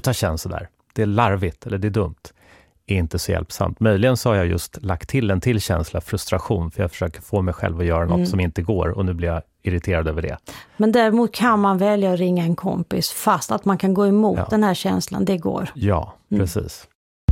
sluta känna så där. Det är larvigt eller det är dumt. Är inte så hjälpsamt. Möjligen så har jag just lagt till en till känsla, frustration, för jag försöker få mig själv att göra något som inte går och nu blir jag irriterad över det. Men däremot kan man välja att ringa en kompis fast att man kan gå emot den här känslan, det går. Ja, precis.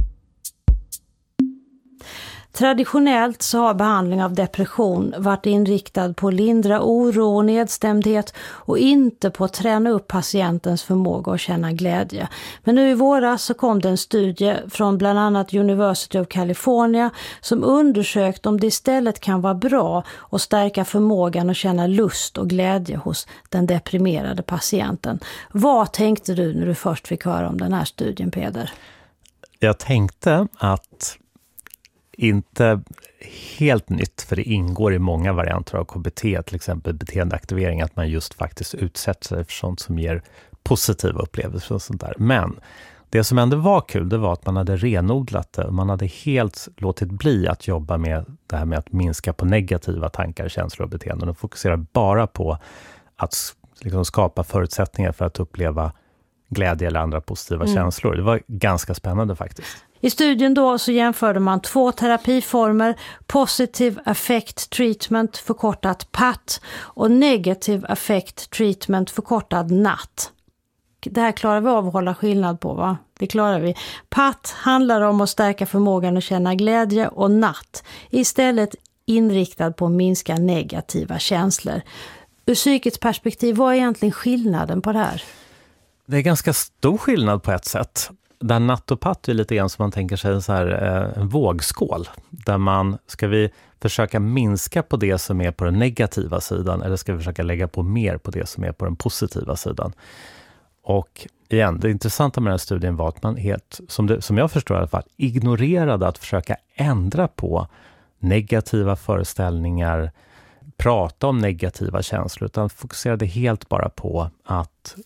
Traditionellt så har behandling av depression varit inriktad på att lindra oro och nedstämdhet och inte på att träna upp patientens förmåga att känna glädje. Men nu i våras så kom det en studie från bland annat University of California som undersökt om det istället kan vara bra att stärka förmågan att känna lust och glädje hos den deprimerade patienten. Vad tänkte du när du först fick höra om den här studien, Peder? Jag tänkte att inte helt nytt, för det ingår i många varianter av KBT, till exempel beteendeaktivering, att man just faktiskt utsätter sig för sånt som ger positiva upplevelser och sånt där. Men det som ändå var kul, det var att man hade renodlat det. Man hade helt låtit bli att jobba med det här med att minska på negativa tankar, känslor och beteenden och fokusera bara på att liksom skapa förutsättningar för att uppleva glädje eller andra positiva känslor. Det var ganska spännande faktiskt. I studien då så jämförde man 2 terapiformer, Positive Affect Treatment förkortat PAT och Negative Affect Treatment förkortad NAT. Det här klarar vi av att hålla skillnad på, va? Det klarar vi. PAT handlar om att stärka förmågan att känna glädje och NAT istället inriktad på att minska negativa känslor. Ur psykiskt perspektiv, vad är egentligen skillnaden på det här? Det är ganska stor skillnad på ett sätt. Där natt och patt är lite grann som man tänker sig så här, en vågskål. Där ska vi försöka minska på det som är på den negativa sidan eller ska vi försöka lägga på mer på det som är på den positiva sidan. Och igen, det intressanta med den här studien var att man helt, som jag förstår i alla fall, ignorerade att försöka ändra på negativa föreställningar, prata om negativa känslor, utan fokuserade helt bara på att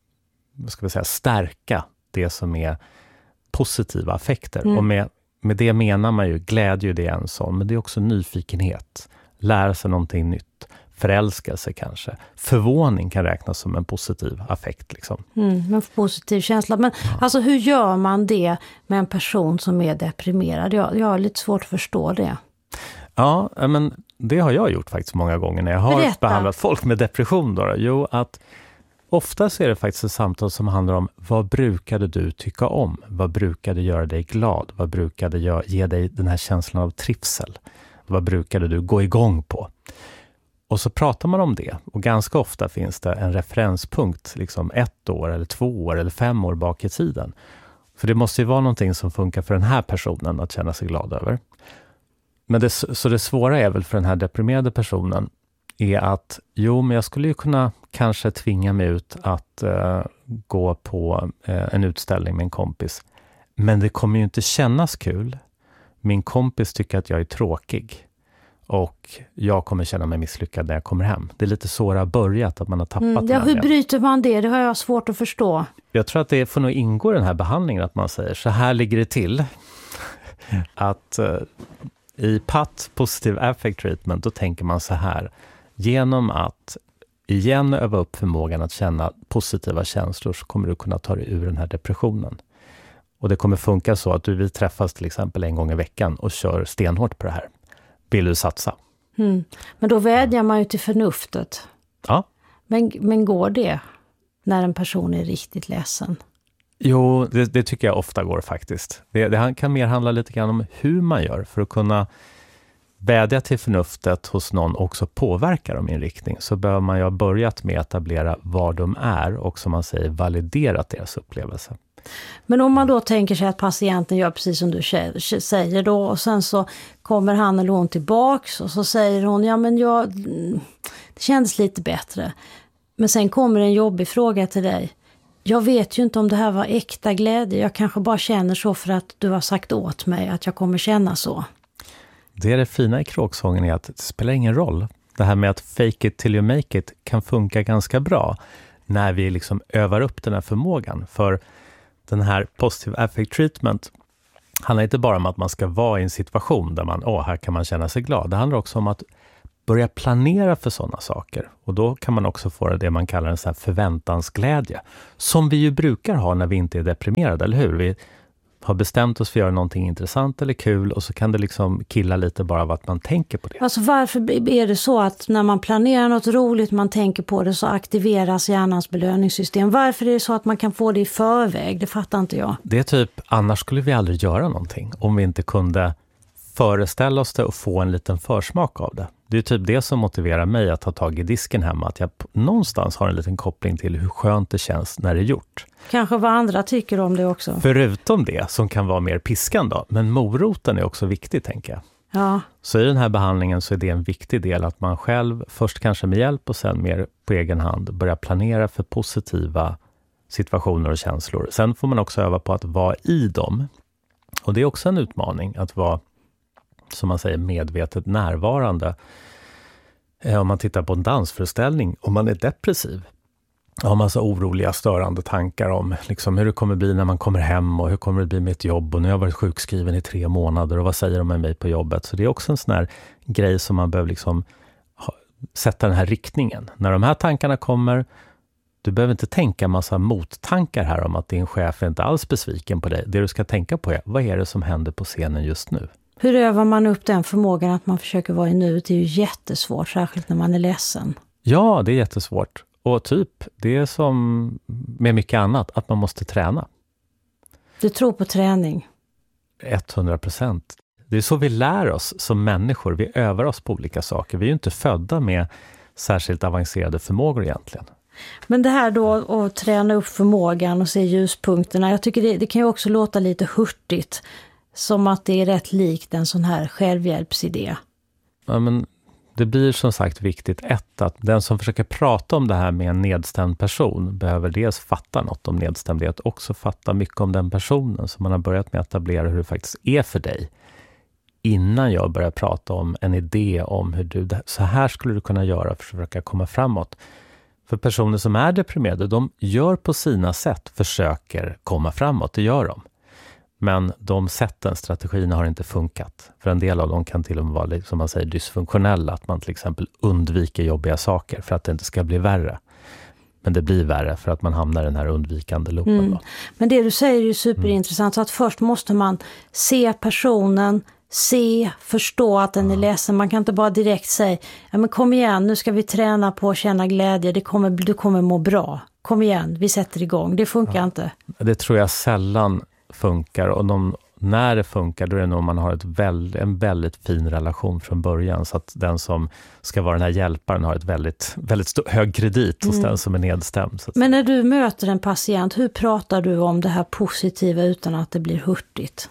stärka det som är positiva affekter. Och med det menar man ju glädje, det är en sån, men det är också nyfikenhet. Lära sig någonting nytt. Förälska sig kanske. Förvåning kan räknas som en positiv affekt. Liksom. En positiv känsla. Men alltså, hur gör man det med en person som är deprimerad? Jag har lite svårt att förstå det. Ja, men det har jag gjort faktiskt många gånger när jag har behandlat folk med depression. Då. Jo, att ofta så är det faktiskt ett samtal som handlar om vad brukade du tycka om? Vad brukade göra dig glad? Vad brukade ge dig den här känslan av trivsel? Vad brukade du gå igång på? Och så pratar man om det. Och ganska ofta finns det en referenspunkt, liksom 1 år eller 2 år eller 5 år bak i tiden. För det måste ju vara någonting som funkar för den här personen att känna sig glad över. Men det svåra är väl för den här deprimerade personen är att, men jag skulle ju kunna kanske tvinga mig ut att gå på en utställning med en kompis. Men det kommer ju inte kännas kul. Min kompis tycker att jag är tråkig. Och jag kommer känna mig misslyckad när jag kommer hem. Det är lite så det har börjat, att man har tappat det. Hur bryter man det? Det har jag svårt att förstå. Jag tror att det får nog ingå i den här behandlingen att man säger, så här ligger det till. Att i PAT, Positive Affect Treatment, då tänker man så här. Genom att igen öva upp förmågan att känna positiva känslor så kommer du kunna ta dig ur den här depressionen. Och det kommer funka så att vi träffas till exempel 1 gång i veckan och kör stenhårt på det här. Vill du satsa? Men då vädjar man ju till förnuftet. Ja. Men går det när en person är riktigt ledsen? Jo, det tycker jag ofta går faktiskt. Det kan mer handla lite grann om hur man gör för att kunna vädja till förnuftet hos någon och också påverka dem i en riktning. Så behöver man ju ha börjat med att etablera var de är och som man säger validerat deras upplevelse. Men om man då tänker sig att patienten gör precis som du säger då och sen så kommer han eller hon tillbaks och så säger hon, det kändes lite bättre. Men sen kommer en jobbig fråga till dig. Jag vet ju inte om det här var äkta glädje. Jag kanske bara känner så för att du har sagt åt mig att jag kommer känna så. Det fina i kråksången är att det spelar ingen roll. Det här med att fake it till you make it kan funka ganska bra när vi liksom övar upp den här förmågan. För den här Positive Affect Treatment handlar inte bara om att man ska vara i en situation där här kan man känna sig glad. Det handlar också om att börja planera för sådana saker. Och då kan man också få det man kallar en sån här förväntansglädje. Som vi ju brukar ha när vi inte är deprimerade, eller hur? Vi har bestämt oss för att göra någonting intressant eller kul och så kan det liksom killa lite bara av att man tänker på det. Alltså varför är det så att när man planerar något roligt, man tänker på det, så aktiveras hjärnans belöningssystem? Varför är det så att man kan få det i förväg? Det fattar inte jag. Det är typ, annars skulle vi aldrig göra någonting om vi inte kunde föreställa oss det och få en liten försmak av det. Det är typ det som motiverar mig att ta tag i disken hemma. Att jag någonstans har en liten koppling till hur skönt det känns när det är gjort. Kanske vad andra tycker om det också. Förutom det som kan vara mer piskan då. Men moroten är också viktig, tänker jag. Ja. Så i den här behandlingen så är det en viktig del att man själv, först kanske med hjälp och sen mer på egen hand, börjar planera för positiva situationer och känslor. Sen får man också öva på att vara i dem. Och det är också en utmaning att vara, som man säger, medvetet närvarande. Om man tittar på en dansföreställning, om man är depressiv, har massa oroliga, störande tankar om liksom hur det kommer bli när man kommer hem och hur kommer det bli med ett jobb och nu har jag varit sjukskriven i 3 månader och vad säger de med mig på jobbet? Så det är också en sån här grej som man behöver liksom sätta den här riktningen. När de här tankarna kommer, du behöver inte tänka massa mottankar här om att din chef är inte alls besviken på dig. Det du ska tänka på är, vad är det som händer på scenen just nu? Hur övar man upp den förmågan att man försöker vara i nuet? Det är ju jättesvårt, särskilt när man är ledsen. Ja, det är jättesvårt. Och typ, det är som med mycket annat, att man måste träna. Du tror på träning? 100%. Det är så vi lär oss som människor. Vi övar oss på olika saker. Vi är ju inte födda med särskilt avancerade förmågor egentligen. Men det här då att träna upp förmågan och se ljuspunkterna, jag tycker det kan ju också låta lite hurtigt. Som att det är rätt likt en sån här självhjälpsidé. Ja, men det blir som sagt viktigt att den som försöker prata om det här med en nedstämd person behöver dels fatta något om nedstämdhet, också fatta mycket om den personen. Så man har börjat med att etablera hur det faktiskt är för dig. Innan jag börjar prata om en idé om hur så här skulle du kunna göra för att försöka komma framåt. För personer som är deprimerade, de gör på sina sätt, försöker komma framåt, det gör de. Men de sätten, strategierna har inte funkat. För en del av dem kan till och med vara, som man säger, dysfunktionella. Att man till exempel undviker jobbiga saker för att det inte ska bli värre. Men det blir värre för att man hamnar i den här undvikande loopen. Då. Men det du säger är ju superintressant. Så att först måste man se personen, förstå att den är ledsen. Man kan inte bara direkt säga, ja men kom igen, nu ska vi träna på att känna glädje. Du kommer må bra. Kom igen, vi sätter igång. Det funkar inte. Det tror jag sällan funkar, och när det funkar då är det nog man har en väldigt fin relation från början, så att den som ska vara den här hjälparen har ett väldigt hög kredit hos den som är nedstämd. Men när du möter en patient, hur pratar du om det här positiva utan att det blir hurtigt?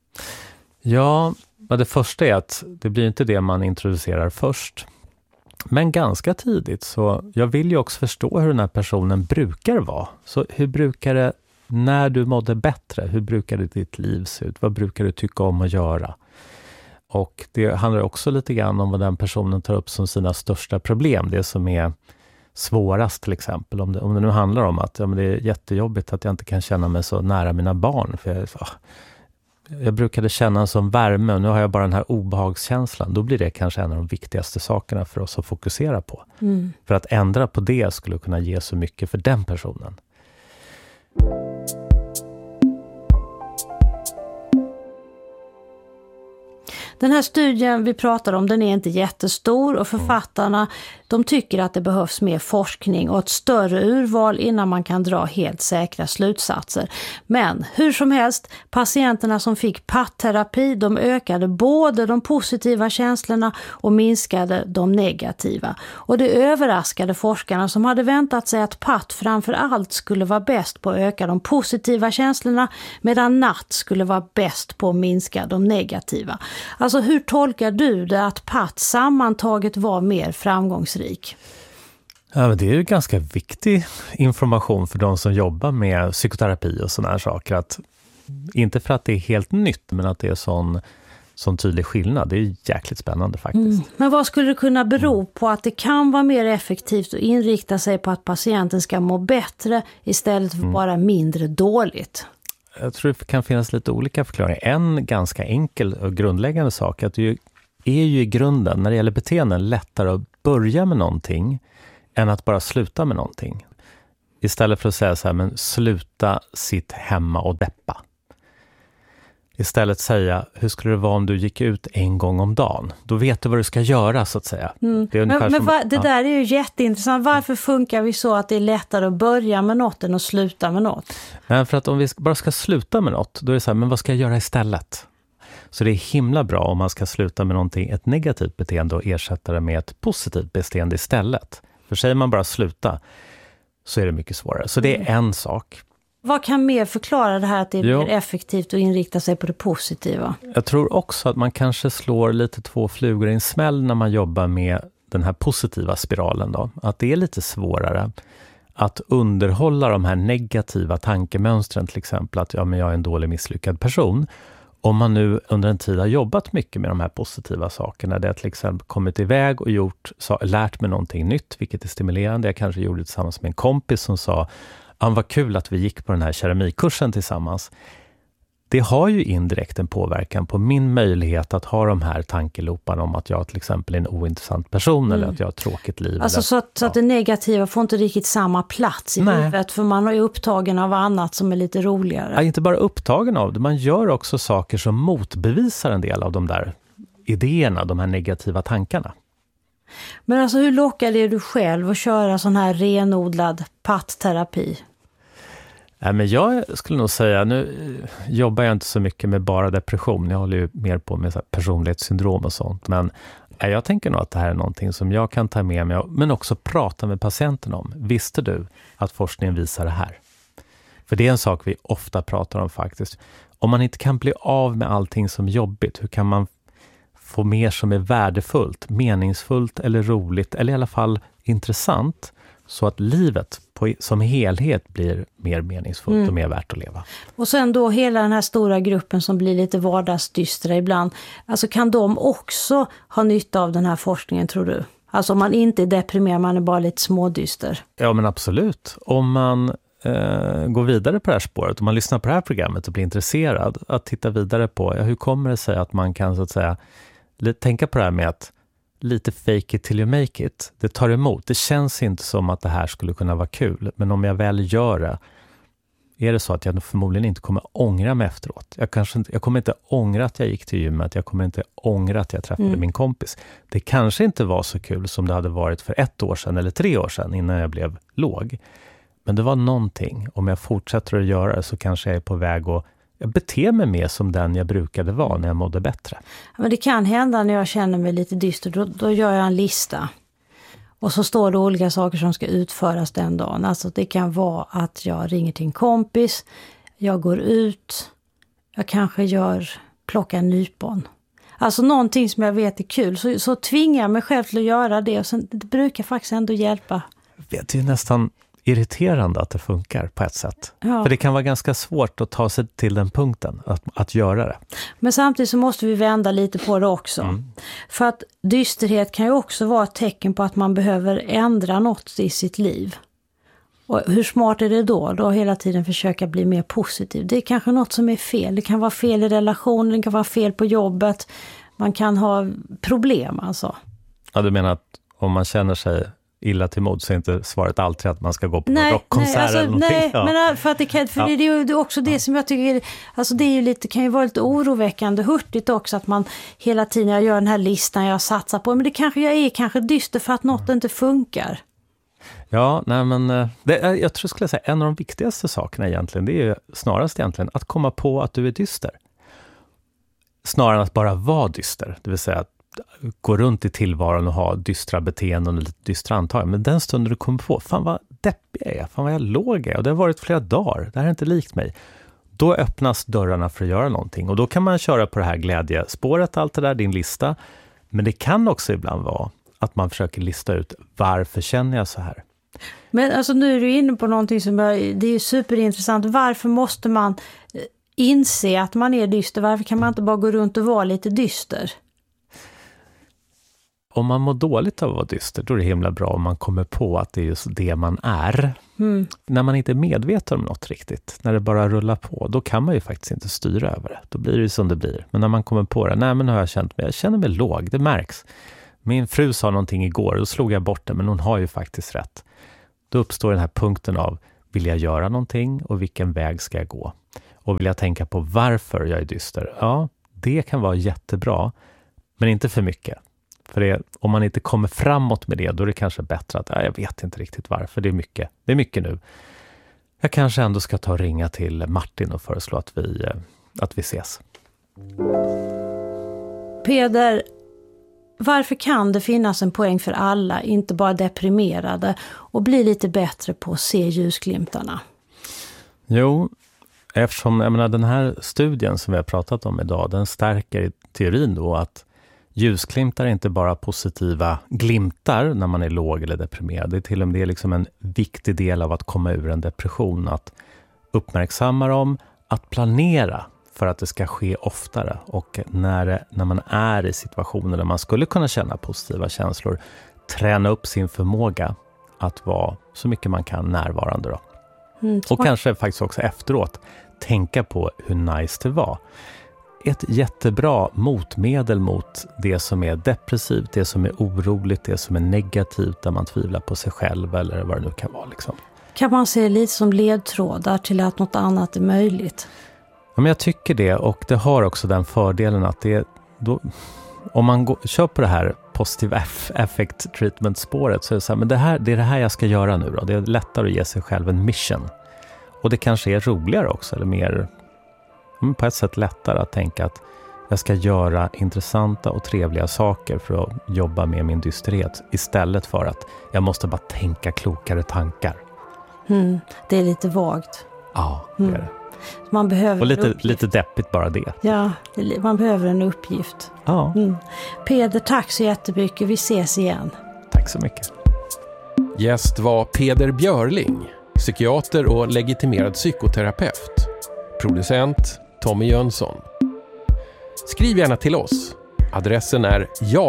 Ja, det första är att det blir inte det man introducerar först. Men ganska tidigt, så jag vill ju också förstå hur den här personen brukar vara. Så hur brukar det, när du mådde bättre, hur brukar ditt liv se ut? Vad brukar du tycka om att göra? Och det handlar också lite grann om vad den personen tar upp som sina största problem. Det som är svårast till exempel. Om det nu handlar om att det är jättejobbigt att jag inte kan känna mig så nära mina barn. För jag brukade känna en sån värme och nu har jag bara den här obehagskänslan. Då blir det kanske en av de viktigaste sakerna för oss att fokusera på. För att ändra på det skulle kunna ge så mycket för den personen. Den här studien vi pratar om, den är inte jättestor och författarna de tycker att det behövs mer forskning och ett större urval innan man kan dra helt säkra slutsatser. Men hur som helst, patienterna som fick PAT-terapi, de ökade både de positiva känslorna och minskade de negativa. Och det överraskade forskarna som hade väntat sig att PAT framför allt skulle vara bäst på att öka de positiva känslorna, medan NAT skulle vara bäst på att minska de negativa. Alltså hur tolkar du det att PAT sammantaget var mer framgångsrik? Ja, men det är ju ganska viktig information för de som jobbar med psykoterapi och såna här saker. Att, inte för att det är helt nytt, men att det är sån tydlig skillnad. Det är jäkligt spännande faktiskt. Men vad skulle det kunna bero på att det kan vara mer effektivt att inrikta sig på att patienten ska må bättre istället för bara mindre dåligt? Jag tror det kan finnas lite olika förklaringar. En ganska enkel och grundläggande sak är att det är är ju i grunden, när det gäller beteenden, lättare att börja med någonting än att bara sluta med någonting. Istället för att säga så här, men sluta sitt hemma och deppa. Istället säga, hur skulle det vara om du gick ut en gång om dagen? Då vet du vad du ska göra, så att säga. Det är ungefär det där är ju jätteintressant. Varför funkar vi så att det är lättare att börja med något än att sluta med något? Men för att om vi bara ska sluta med något, då är det så här, men vad ska jag göra istället? Så det är himla bra om man ska sluta med någonting, ett negativt beteende, och ersätta det med ett positivt beteende istället. För säger man bara sluta, så är det mycket svårare. Så det är en sak. Vad kan mer förklara det här att det är mer effektivt att inrikta sig på det positiva? Jag tror också att man kanske slår lite 2 flugor i en smäll när man jobbar med den här positiva spiralen då. Att det är lite svårare att underhålla de här negativa tankemönstren, till exempel att men jag är en dålig misslyckad person. Om man nu under en tid har jobbat mycket med de här positiva sakerna, det har till exempel kommit iväg och lärt mig någonting nytt, vilket är stimulerande. Jag kanske gjorde det tillsammans med en kompis som sa, vad kul att vi gick på den här keramikkursen tillsammans. Det har ju indirekt en påverkan på min möjlighet att ha de här tankeloparna om att jag till exempel är en ointressant person eller att jag har ett tråkigt liv. Alltså så att det negativa får inte riktigt samma plats i livet, för man är upptagen av annat som är lite roligare. Ja, inte bara upptagen av det, man gör också saker som motbevisar en del av de där idéerna, de här negativa tankarna. Men alltså hur lockar det du själv att köra sån här renodlad pattterapi? Men jag skulle nog säga, nu jobbar jag inte så mycket med bara depression. Jag håller ju mer på med så här personlighetssyndrom och sånt. Men jag tänker nog att det här är någonting som jag kan ta med mig, men också prata med patienten om. Visste du att forskningen visar det här? För det är en sak vi ofta pratar om faktiskt. Om man inte kan bli av med allting som är jobbigt, hur kan man få mer som är värdefullt, meningsfullt eller roligt, eller i alla fall intressant, så att livet som helhet blir mer meningsfullt och mer värt att leva. Och sen då hela den här stora gruppen som blir lite vardagsdystra ibland, alltså kan de också ha nytta av den här forskningen, tror du? Alltså om man inte är deprimerad, man är bara lite smådyster. Ja, men absolut. Om man går vidare på det här spåret, om man lyssnar på det här programmet och blir intresserad, att titta vidare på hur kommer det sig att man kan så att säga tänka på det här med att lite fake it till you make it. Det tar emot. Det känns inte som att det här skulle kunna vara kul. Men om jag väl gör det, är det så att jag förmodligen inte kommer ångra mig efteråt. Jag kommer inte ångra att jag gick till gymmet. Jag kommer inte ångra att jag träffade min kompis. Det kanske inte var så kul som det hade varit för 1 år sedan eller 3 år sedan innan jag blev låg. Men det var någonting. Om jag fortsätter att göra det så kanske jag är på väg att jag beter mig mer som den jag brukade vara när jag mådde bättre. Men det kan hända när jag känner mig lite dyster. Då gör jag en lista. Och så står det olika saker som ska utföras den dagen. Alltså det kan vara att jag ringer till en kompis. Jag går ut. Jag kanske plockar nypon. Alltså någonting som jag vet är kul. Så tvingar jag mig själv till att göra det. Och sen, det brukar faktiskt ändå hjälpa. Det är nästan irriterande att det funkar på ett sätt. Ja. För det kan vara ganska svårt att ta sig till den punkten, att göra det. Men samtidigt så måste vi vända lite på det också. För att dysterhet kan ju också vara ett tecken på att man behöver ändra något i sitt liv. Och hur smart är det då? Då hela tiden försöka bli mer positiv. Det är kanske något som är fel. Det kan vara fel i relationen, det kan vara fel på jobbet. Man kan ha problem alltså. Ja, du menar att om man känner sig illa till mod så är inte svaret alltid att man ska gå på en rockkonsert eller någonting. Nej, men för att det är ju också det som jag tycker, alltså det är ju lite, kan ju vara lite oroväckande hurtigt också att man hela tiden jag gör den här listan jag satsar på, men det kanske jag är kanske dyster för att något inte funkar. Ja, nej men jag tror skulle säga en av de viktigaste sakerna egentligen, det är ju snarast egentligen att komma på att du är dyster. Snarare än att bara vara dyster, det vill säga att gå runt i tillvaron och ha dystra beteenden och lite dystra antag. Men den stunden du kommer på, fan vad deppig jag är, fan vad jag låg är och det har varit flera dagar, det här är inte likt mig. Då öppnas dörrarna för att göra någonting och då kan man köra på det här glädjespåret, allt det där, din lista. Men det kan också ibland vara att man försöker lista ut varför känner jag så här. Men alltså nu är du inne på någonting som det är superintressant. Varför måste man inse att man är dyster? Varför kan man inte bara gå runt och vara lite dyster? Om man mår dåligt av att vara dyster, då är det himla bra om man kommer på att det är just det man är. När man inte är medveten om något riktigt, när det bara rullar på, då kan man ju faktiskt inte styra över det. Då blir det ju som det blir. Men när man kommer på det, nej men nu har jag känner mig låg, det märks. Min fru sa någonting igår, då slog jag bort det, men hon har ju faktiskt rätt. Då uppstår den här punkten av, vill jag göra någonting och vilken väg ska jag gå? Och vill jag tänka på varför jag är dyster? Ja, det kan vara jättebra, men inte för mycket. För om man inte kommer framåt med det, då är det kanske bättre att jag vet inte riktigt varför. Det är mycket nu. Jag kanske ändå ska ta och ringa till Martin och föreslå att vi ses. Peder, varför kan det finnas en poäng för alla, inte bara deprimerade, och bli lite bättre på att se ljusglimtarna? Jo, eftersom den här studien som vi har pratat om idag, den stärker i teorin då att ljusglimtar är inte bara positiva glimtar när man är låg eller deprimerad. Det är till och med liksom en viktig del av att komma ur en depression. Att uppmärksamma dem, att planera för att det ska ske oftare. Och när man är i situationer där man skulle kunna känna positiva känslor, träna upp sin förmåga att vara så mycket man kan närvarande då. Och kanske faktiskt också efteråt tänka på hur nice det var. Ett jättebra motmedel mot det som är depressivt, det som är oroligt, det som är negativt, där man tvivlar på sig själv eller vad det nu kan vara. Liksom. Kan man se lite som ledtrådar till att något annat är möjligt? Ja, men jag tycker det, och det har också den fördelen att om man kör på det här positive affect treatment spåret, så är det så här, men det är det här jag ska göra nu då. Det är lättare att ge sig själv en mission. Och det kanske är roligare också, eller mer på ett sätt lättare att tänka att jag ska göra intressanta och trevliga saker för att jobba med min dysterhet, istället för att jag måste bara tänka klokare tankar. Det är lite vagt. Ja, det är det. Man behöver och lite deppigt bara det. Ja, man behöver en uppgift. Ja. Peder, tack så jättemycket. Vi ses igen. Tack så mycket. Gäst var Peder Björling, psykiater och legitimerad psykoterapeut. Producent Tommy Jönsson. Skriv gärna till oss. Adressen är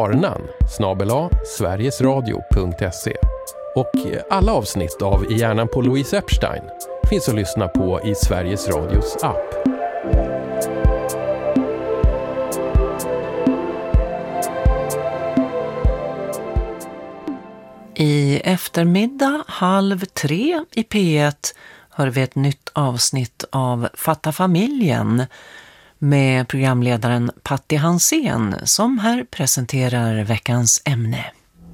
jarnan@sverigesradio.se. Och alla avsnitt av I hjärnan på Louise Epstein finns att lyssna på i Sveriges Radios app. I eftermiddag 2:30 i P1 hör vi ett nytt avsnitt av Fatta familjen med programledaren Patti Hansén som här presenterar veckans ämne.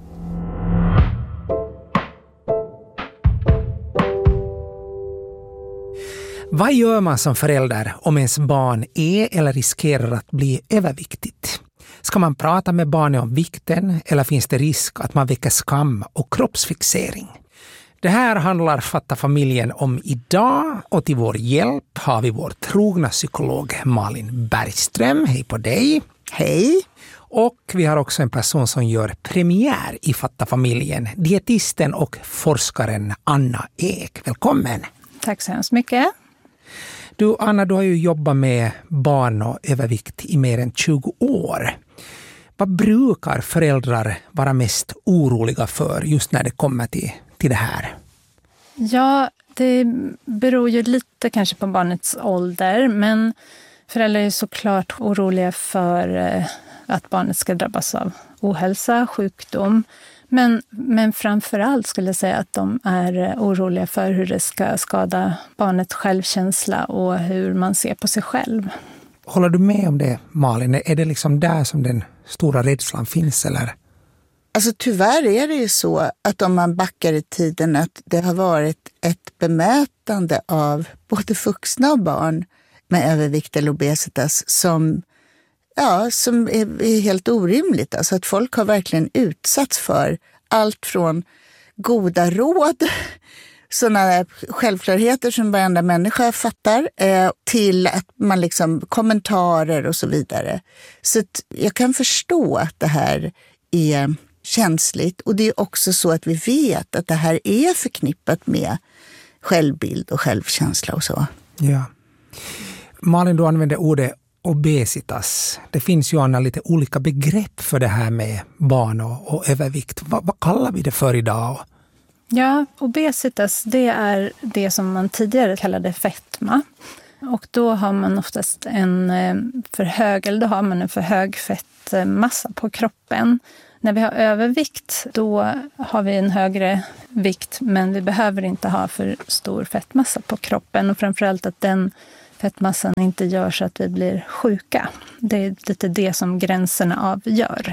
Vad gör man som förälder om ens barn är eller riskerar att bli överviktigt? Ska man prata med barnet om vikten eller finns det risk att man väcker skam och kroppsfixering? Det här handlar Fatta familjen om idag, och till vår hjälp har vi vår trogna psykolog Malin Bergström. Hej på dig. Hej. Och vi har också en person som gör premiär i Fatta familjen, dietisten och forskaren Anna Ek. Välkommen. Tack så hemskt mycket. Du Anna, du har ju jobbat med barn och övervikt i mer än 20 år. Vad brukar föräldrar vara mest oroliga för just när det kommer till det här? Ja, det beror ju lite kanske på barnets ålder, men föräldrar är såklart oroliga för att barnet ska drabbas av ohälsa, sjukdom. Men framförallt skulle jag säga att de är oroliga för hur det ska skada barnets självkänsla och hur man ser på sig själv. Håller du med om det, Malin? Är det liksom där som den stora rädslan finns, eller? Alltså tyvärr är det ju så att om man backar i tiden att det har varit ett bemötande av både vuxna och barn med övervikt eller obesitas som är helt orimligt. Alltså att folk har verkligen utsatts för allt från goda råd, sådana självklarheter som varenda människa fattar, till att man liksom kommentarer och så vidare. Så att jag kan förstå att det här är känsligt, och det är också så att vi vet att det här är förknippat med självbild och självkänsla och så. Ja. Malin, du använder ordet obesitas. Det finns ju Anna lite olika begrepp för det här med barn och övervikt. Vad kallar vi det för idag? Ja, obesitas, det är det som man tidigare kallade fetma. Och då har man oftast en för hög fettmassa på kroppen. När vi har övervikt, då har vi en högre vikt, men vi behöver inte ha för stor fettmassa på kroppen. Och framförallt att den fettmassan inte gör så att vi blir sjuka. Det är lite det som gränserna avgör.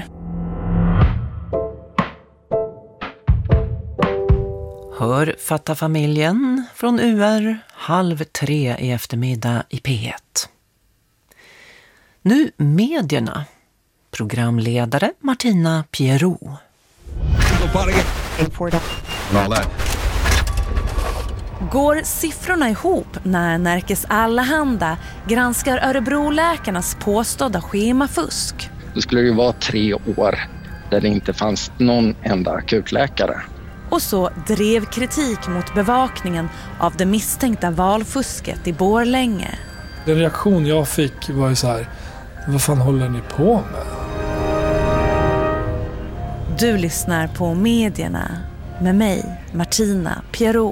Hör Fatta familjen från UR 2:30 i eftermiddag i P1. Nu medierna. Programledare Martina Pierrot. Går siffrorna ihop när Nerikes Allehanda granskar Örebroläkarnas påstådda schemafusk? Det skulle ju vara 3 år där det inte fanns någon enda akutläkare. Och så drev kritik mot bevakningen av det misstänkta valfusket i Borlänge. Den reaktion jag fick var ju så här: vad fan håller ni på med? Du lyssnar på medierna med mig, Martina Pierrot.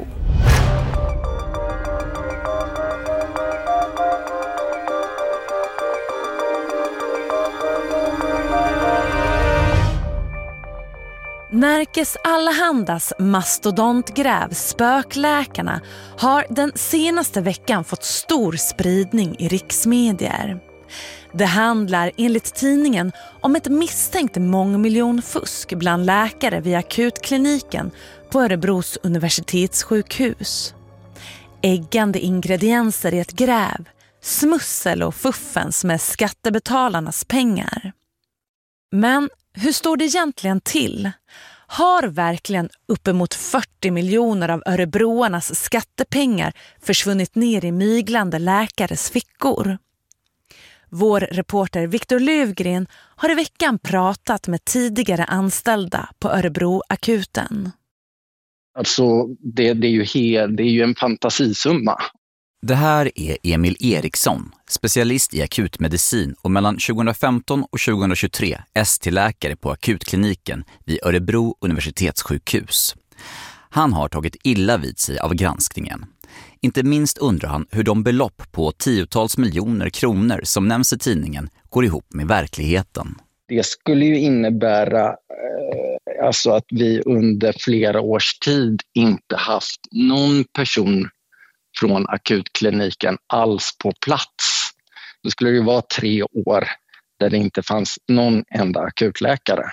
Nerikes Allehandas mastodontgräv Spökläkarna har den senaste veckan fått stor spridning i riksmedier. Det handlar enligt tidningen om ett misstänkt mångmiljonfusk bland läkare vid akutkliniken på Örebros universitetssjukhus. Äggande ingredienser i ett gräv, smussel och fuffens med skattebetalarnas pengar. Men hur står det egentligen till? Har verkligen uppemot 40 miljoner av örebroarnas skattepengar försvunnit ner i myglande läkares fickor? Vår reporter Victor Lövgren har i veckan pratat med tidigare anställda på Örebroakuten. Alltså det är ju en fantasisumma. Det här är Emil Eriksson, specialist i akutmedicin och mellan 2015 och 2023 ST-läkare på akutkliniken vid Örebro universitetssjukhus. Han har tagit illa vid sig av granskningen. Inte minst undrar han hur de belopp på 10-tals miljoner kronor som nämns i tidningen går ihop med verkligheten. Det skulle ju innebära alltså att vi under flera års tid inte haft någon person från akutkliniken alls på plats. Det skulle ju vara 3 år där det inte fanns någon enda akutläkare.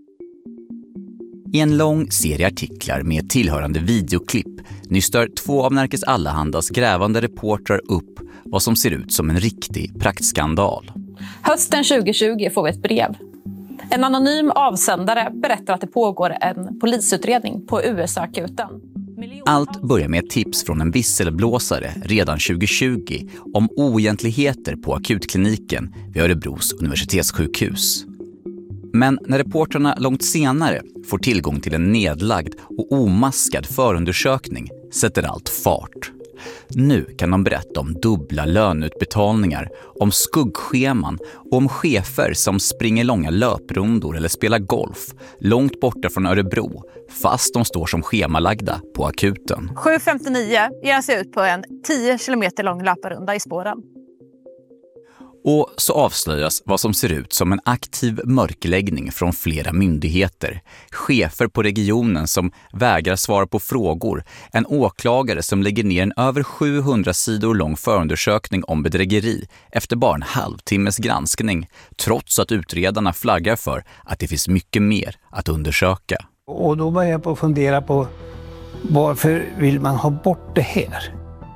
I en lång serie artiklar med tillhörande videoklipp nystar 2 av Nerikes Allehandas grävande reportrar upp vad som ser ut som en riktig praktskandal. Hösten 2020 får vi ett brev. En anonym avsändare berättar att det pågår en polisutredning på USA-akuten. Allt börjar med ett tips från en visselblåsare redan 2020 om oegentligheter på akutkliniken vid Örebros universitetssjukhus. Men när reportrarna långt senare får tillgång till en nedlagd och omaskad förundersökning sätter allt fart. Nu kan de berätta om dubbla löneutbetalningar, om skuggscheman och om chefer som springer långa löprundor eller spelar golf långt borta från Örebro fast de står som schemalagda på akuten. 7:59 ger han sig ut på en 10 kilometer lång löparrunda i spåren. Och så avslöjas vad som ser ut som en aktiv mörkläggning från flera myndigheter. Chefer på regionen som vägrar svara på frågor. En åklagare som lägger ner en över 700 sidor lång förundersökning om bedrägeri efter bara en halvtimmes granskning. Trots att utredarna flaggar för att det finns mycket mer att undersöka. Och då börjar jag på att fundera på varför vill man ha bort det här?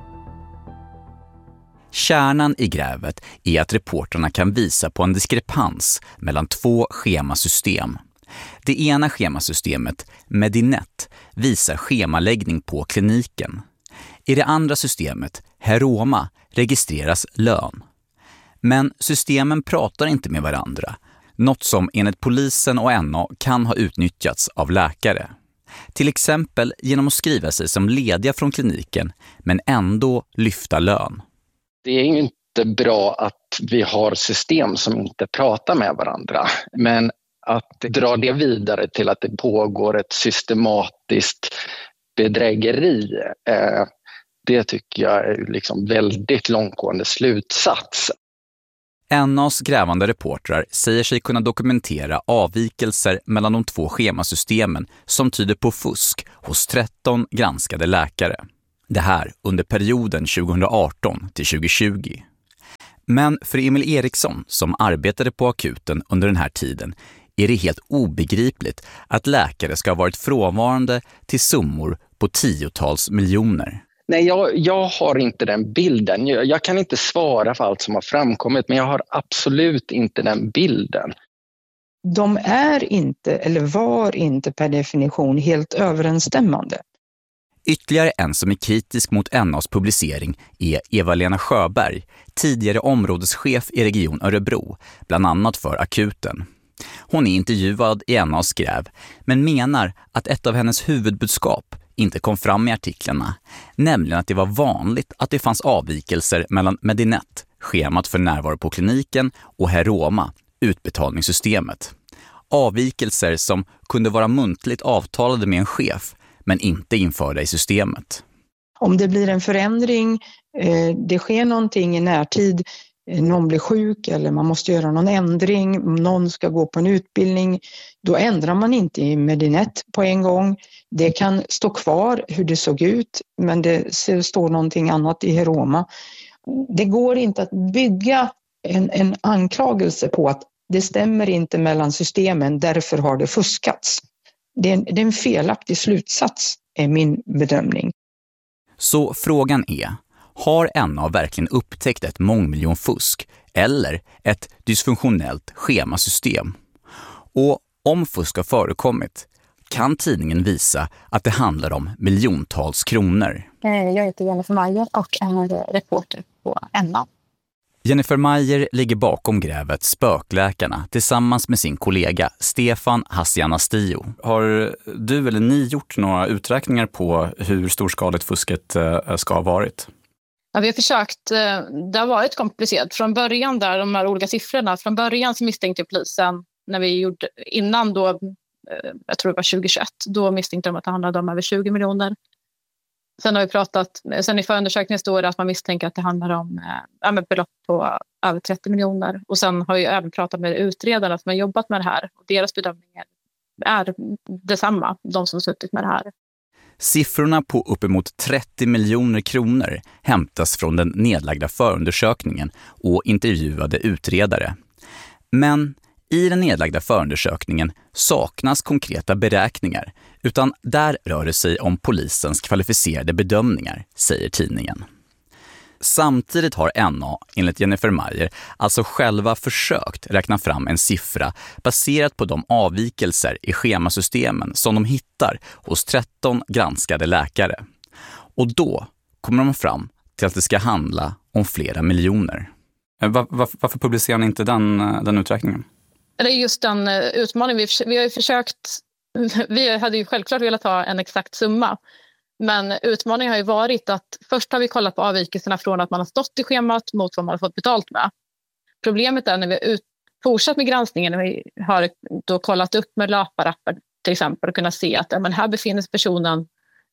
Kärnan i grävet är att reporterna kan visa på en diskrepans mellan 2 schemasystem. Det ena schemasystemet, Medinet, visar schemaläggning på kliniken. I det andra systemet, Heroma, registreras lön. Men systemen pratar inte med varandra, något som enligt polisen och NA kan ha utnyttjats av läkare. Till exempel genom att skriva sig som lediga från kliniken men ändå lyfta lön. Det är ju inte bra att att vi har system som inte pratar med varandra. Men att dra det vidare till att det pågår ett systematiskt bedrägeri, det tycker jag är liksom väldigt långtgående slutsats. NAs grävande reportrar säger sig kunna dokumentera avvikelser mellan de 2 schemasystemen som tyder på fusk hos 13 granskade läkare. Det här under perioden 2018 till 2020. Men för Emil Eriksson, som arbetade på akuten under den här tiden, är det helt obegripligt att läkare ska ha varit frånvarande till summor på 10-tals miljoner. Nej, jag har inte den bilden. Jag kan inte svara för allt som har framkommit, men jag har absolut inte den bilden. De är inte, eller var inte per definition, helt överensstämmande. Ytterligare en som är kritisk mot NAs publicering är Eva-Lena Sjöberg, tidigare områdeschef i Region Örebro, bland annat för akuten. Hon är intervjuad i NAs gräv, men menar att ett av hennes huvudbudskap inte kom fram i artiklarna, nämligen att det var vanligt att det fanns avvikelser mellan Medinet, schemat för närvaro på kliniken, och Heroma, utbetalningssystemet. Avvikelser som kunde vara muntligt avtalade med en chef, men inte införda i systemet. Om det blir en förändring, det sker någonting i närtid, någon blir sjuk eller man måste göra någon ändring, någon ska gå på en utbildning, då ändrar man inte i Medinet på en gång. Det kan stå kvar hur det såg ut, men det står någonting annat i Heroma. Det går inte att bygga en anklagelse på att det stämmer inte mellan systemen, därför har det fuskats. Det är en felaktig slutsats, är min bedömning. Så frågan är, har NA verkligen upptäckt ett mångmiljonfusk eller ett dysfunktionellt schemasystem? Och om fusk har förekommit, kan tidningen visa att det handlar om miljontals kronor? Jag heter Jennifer Mayer och är reporter på NA. Jennifer Mayer ligger bakom grävet Spökläkarna tillsammans med sin kollega Stefan Hassianastio. Har du eller ni gjort några uträkningar på hur storskaligt fusket ska ha varit? Ja, vi har försökt. Det har varit komplicerat. Från början där, de här olika siffrorna, från början så misstänkte polisen, när vi gjorde innan då, jag tror det var 2021, då misstänkte de att det handlade om över 20 miljoner. Sen har vi sen i förundersökningen står det att man misstänker att det handlar om belopp på över 30 miljoner. Och sen har vi även pratat med utredarna som har jobbat med det här. Och deras bedömningar är detsamma, de som har suttit med det här. Siffrorna på uppemot 30 miljoner kronor hämtas från den nedlagda förundersökningen och intervjuade utredare. Men i den nedlagda förundersökningen saknas konkreta beräkningar, utan där rör det sig om polisens kvalificerade bedömningar, säger tidningen. Samtidigt har NA, enligt Jennifer Mayer, alltså själva försökt räkna fram en siffra baserat på de avvikelser i schemasystemen som de hittar hos 13 granskade läkare. Och då kommer de fram till att det ska handla om flera miljoner. Varför publicerar ni inte den uträkningen? Det är just den utmaningen. Vi har ju försökt, vi hade ju självklart velat ha en exakt summa. Men utmaningen har ju varit att först har vi kollat på avvikelserna från att man har stått i schemat mot vad man har fått betalt med. Problemet är när vi har fortsatt med granskningen, när vi har då kollat upp med löparappar till exempel och kunnat se att här befinner sig personen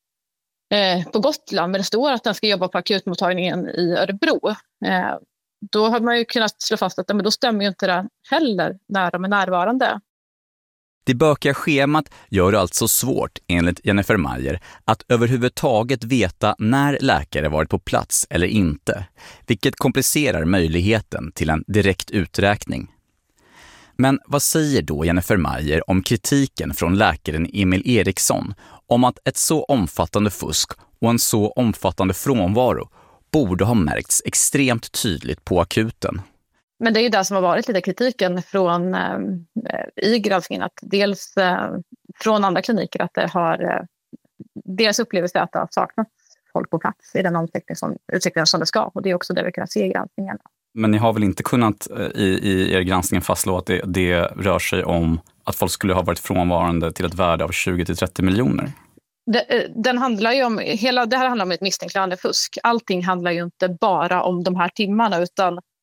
på Gotland, men det står att den ska jobba på akutmottagningen i Örebro. Då har man ju kunnat slå fast att då stämmer ju inte det heller när de är närvarande. Det bökiga schemat gör det alltså svårt, enligt Jennifer Mayer, att överhuvudtaget veta när läkare varit på plats eller inte, vilket komplicerar möjligheten till en direkt uträkning. Men vad säger då Jennifer Mayer om kritiken från läkaren Emil Eriksson om att ett så omfattande fusk och en så omfattande frånvaro borde ha märkts extremt tydligt på akuten? Men det är ju det som har varit lite kritiken från i granskningen, att dels från andra kliniker att det har deras upplevelse att det har saknats folk på plats i den utsträckning som det ska, och det är också det vi kan se i granskningen. Men ni har väl inte kunnat i er granskning fastslå att det rör sig om att folk skulle ha varit frånvarande till ett värde av 20-30 miljoner? Det här handlar om ett misstänkliggörande fusk. Allting handlar ju inte bara om de här timmarna, utan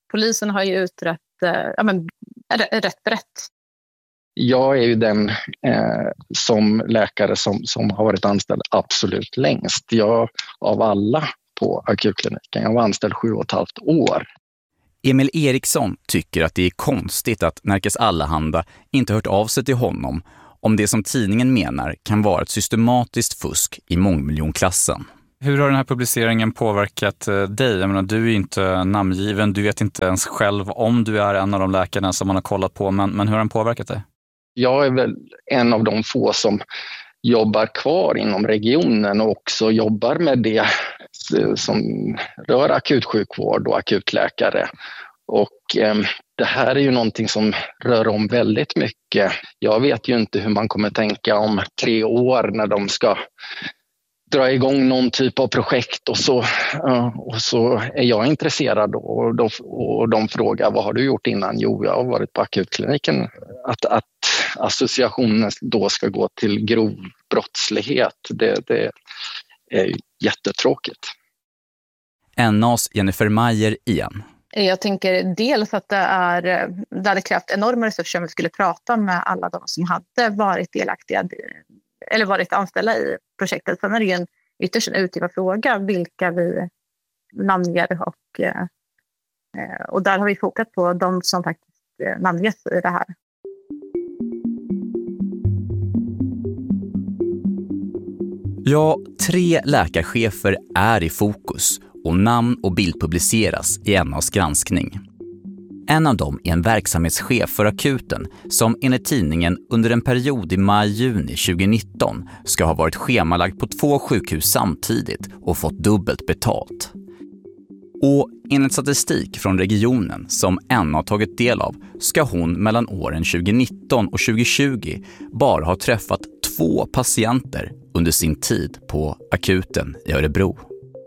polisen har ju utrett rätt brett. Jag är ju den som läkare som har varit anställd absolut längst. Jag av alla på akutkliniken. Jag var anställd 7,5 år. Emil Eriksson tycker att det är konstigt att Nerikes Allehanda inte hört av sig till honom om det som tidningen menar kan vara ett systematiskt fusk i mångmiljonklassen. Hur har den här publiceringen påverkat dig? Jag menar, du är ju inte namngiven, du vet inte ens själv om du är en av de läkarna som man har kollat på, men hur har den påverkat dig? Jag är väl en av de få som jobbar kvar inom regionen och också jobbar med det som rör akutsjukvård och akutläkare. Och det här är ju någonting som rör om väldigt mycket. Jag vet ju inte hur man kommer tänka om 3 år när de ska dra igång någon typ av projekt och så är jag intresserad och de frågar vad har du gjort innan? Jo, jag har varit på akutkliniken. Att associationen då ska gå till grov brottslighet, det är jättetråkigt. NAs Jennifer Mayer igen. Jag tänker dels att det hade krävt enorma resurser om vi skulle prata med alla de som hade varit delaktiga eller varit anställda i projektet. Sen är det ju ytterst en utgivarfråga vilka vi namnger och där har vi fokat på de som faktiskt namnges i det här. Ja, 3 läkarchefer är i fokus och namn och bild publiceras i NAs granskning. En av dem är en verksamhetschef för akuten som enligt tidningen under en period i maj-juni 2019 ska ha varit schemalagd på 2 sjukhus samtidigt och fått dubbelt betalt. Och enligt statistik från regionen som NA tagit del av ska hon mellan åren 2019 och 2020 bara ha träffat 2 patienter under sin tid på akuten i Örebro.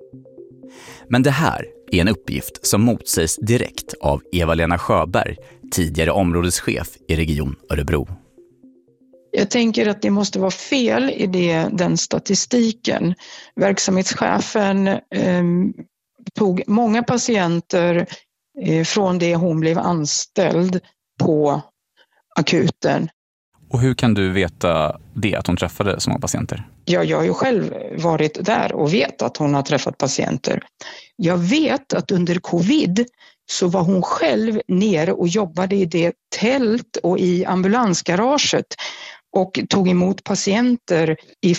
Men det här är en uppgift som motsägs direkt av Eva-Lena Sjöberg, tidigare områdeschef i Region Örebro. Jag tänker att det måste vara fel i den statistiken. Verksamhetschefen tog många patienter från det hon blev anställd på akuten. Och hur kan du veta det, att hon träffade så många patienter? Ja, jag har ju själv varit där och vet att hon har träffat patienter. Jag vet att under covid så var hon själv nere och jobbade i det tält och i ambulansgaraget och tog emot patienter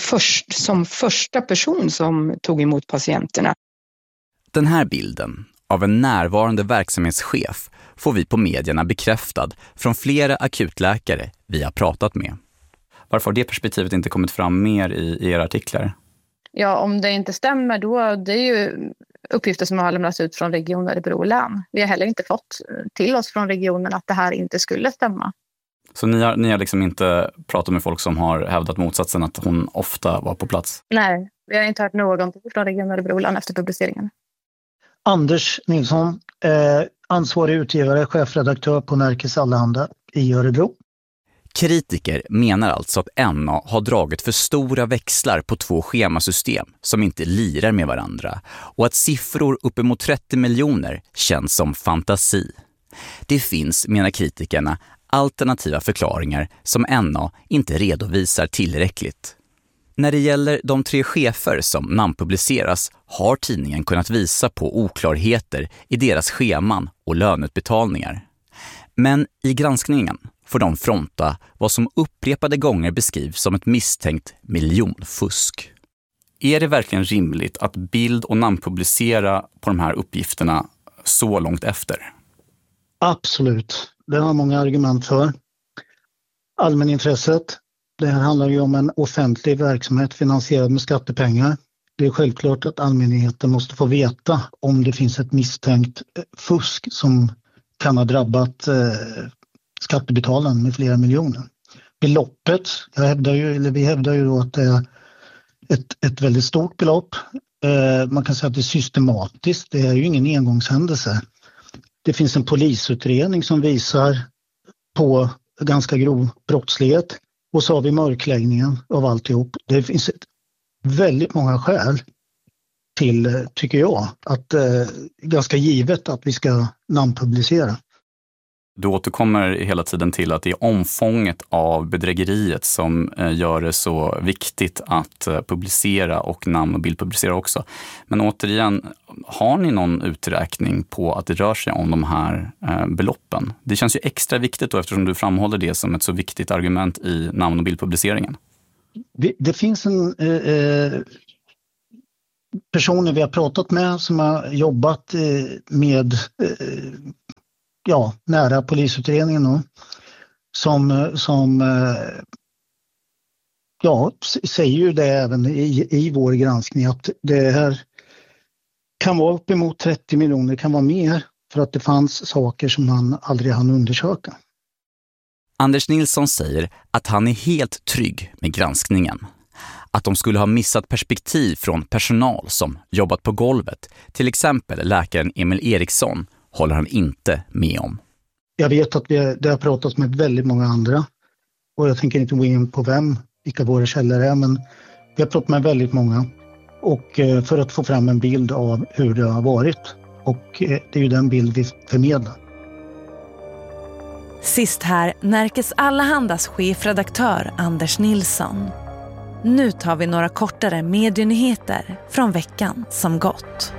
som första person som tog emot patienterna. Den här bilden av en närvarande verksamhetschef får vi på medierna bekräftad från flera akutläkare vi har pratat med. Varför har det perspektivet inte kommit fram mer i era artiklar? Ja, om det inte stämmer då, det är ju uppgifter som har lämnats ut från Region Örebro län. Vi har heller inte fått till oss från regionen att det här inte skulle stämma. Så ni har liksom inte pratat med folk som har hävdat motsatsen, att hon ofta var på plats? Nej, vi har inte hört någonting från Region Örebro län efter publiceringen. Anders Nilsson, ansvarig utgivare, chefredaktör på Nerikes Allehanda i Örebro. Kritiker menar alltså att NA har dragit för stora växlar på 2 schemasystem som inte lirar med varandra och att siffror uppemot 30 miljoner känns som fantasi. Det finns, menar kritikerna, alternativa förklaringar som NA inte redovisar tillräckligt. När det gäller de 3 chefer som namnpubliceras har tidningen kunnat visa på oklarheter i deras scheman och löneutbetalningar. Men i granskningen får de fronta vad som upprepade gånger beskrivs som ett misstänkt miljonfusk. Är det verkligen rimligt att bild- och namnpublicera på de här uppgifterna så långt efter? Absolut. Det har många argument för. Allmänintresset. Det här handlar ju om en offentlig verksamhet finansierad med skattepengar. Det är självklart att allmänheten måste få veta om det finns ett misstänkt fusk som kan ha drabbat skattebetalaren med flera miljoner. Beloppet, vi hävdar ju då att det är ett väldigt stort belopp. Man kan säga att det är systematiskt, det är ju ingen engångshändelse. Det finns en polisutredning som visar på ganska grov brottslighet. Och så har vi mörkläggningen av alltihop. Det finns väldigt många skäl till, tycker jag, att ganska givet att vi ska namnpublicera. Du återkommer hela tiden till att det är omfånget av bedrägeriet som gör det så viktigt att publicera och namn- och bildpublicera också. Men återigen, har ni någon uträkning på att det rör sig om de här beloppen? Det känns ju extra viktigt då, eftersom du framhåller det som ett så viktigt argument i namn- och bildpubliceringen. Det finns en personer vi har pratat med som har jobbat med nära polisutredningen då, som säger ju det även i vår granskning att det här kan vara uppemot 30 miljoner, kan vara mer, för att det fanns saker som man aldrig hann undersöka. Anders Nilsson säger att han är helt trygg med granskningen. Att de skulle ha missat perspektiv från personal som jobbat på golvet, till exempel läkaren Emil Eriksson, håller han inte med om. Jag vet att det har pratats med väldigt många andra, och jag tänker inte gå in på vilka våra källor är, men vi har pratat med väldigt många, och för att få fram en bild av hur det har varit, och det är ju den bild vi förmedlar. Sist här Närkes Allahandas chefredaktör Anders Nilsson. Nu tar vi några kortare medienyheter från veckan som gått.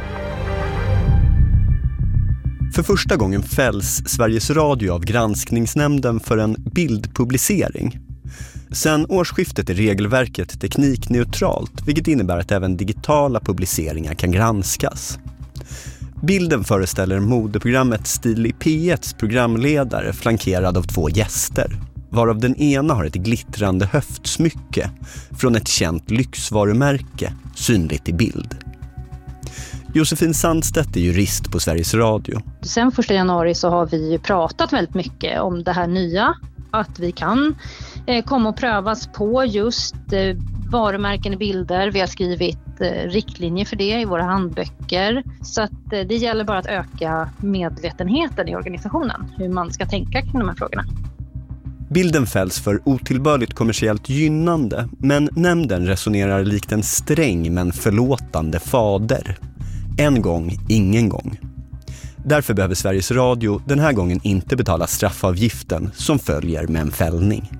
För första gången fälls Sveriges Radio av granskningsnämnden för en bildpublicering. Sen årsskiftet är regelverket teknikneutralt, vilket innebär att även digitala publiceringar kan granskas. Bilden föreställer modeprogrammet Stil i P1s programledare flankerad av 2 gäster, varav den ena har ett glittrande höftsmycke från ett känt lyxvarumärke synligt i bild. Josefin Sandstedt är jurist på Sveriges Radio. Sen 1 januari så har vi pratat väldigt mycket om det här nya, att vi kan komma och prövas på just varumärken i bilder. Vi har skrivit riktlinjer för det i våra handböcker. Så att det gäller bara att öka medvetenheten i organisationen, hur man ska tänka kring de här frågorna. Bilden fälls för otillbörligt kommersiellt gynnande, men nämnden resonerar likt en sträng men förlåtande fader. En gång, ingen gång. Därför behöver Sveriges Radio den här gången inte betala straffavgiften som följer med en fällning.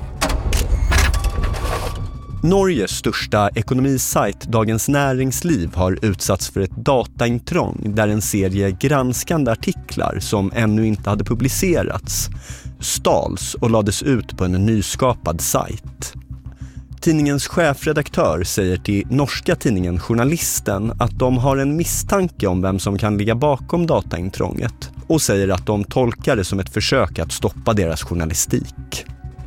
Norges största ekonomisajt Dagens Näringsliv har utsatts för ett dataintrång där en serie granskande artiklar som ännu inte hade publicerats stals och lades ut på en nyskapad sajt. Tidningens chefredaktör säger till norska tidningen Journalisten att de har en misstanke om vem som kan ligga bakom dataintrånget och säger att de tolkar det som ett försök att stoppa deras journalistik.